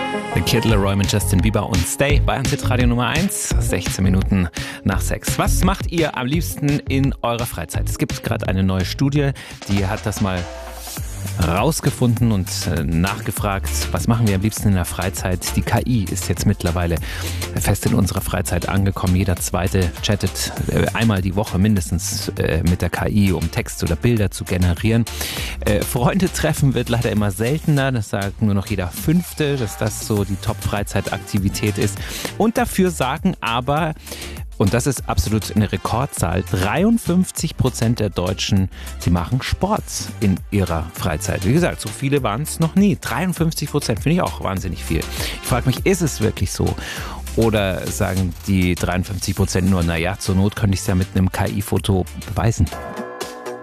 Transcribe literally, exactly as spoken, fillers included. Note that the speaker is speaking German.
The Kid Laroi mit Justin Bieber und Stay bei Antitradio Nummer eins, sechzehn Minuten nach sechs. Was macht ihr am liebsten in eurer Freizeit? Es gibt gerade eine neue Studie, die hat das mal rausgefunden und nachgefragt, was machen wir am liebsten in der Freizeit. Die K I ist jetzt mittlerweile fest in unserer Freizeit angekommen. Jeder Zweite chattet einmal die Woche mindestens mit der K I, um Text oder Bilder zu generieren. Freunde treffen wird leider immer seltener. Das sagt nur noch jeder Fünfte, dass das so die Top-Freizeitaktivität ist. Und dafür sagen aber, und das ist absolut eine Rekordzahl, dreiundfünfzig Prozent der Deutschen, sie machen Sport in ihrer Freizeit. Wie gesagt, so viele waren es noch nie. dreiundfünfzig Prozent finde ich auch wahnsinnig viel. Ich frage mich, ist es wirklich so? Oder sagen die dreiundfünfzig Prozent nur, naja, zur Not könnte ich es ja mit einem K I-Foto beweisen?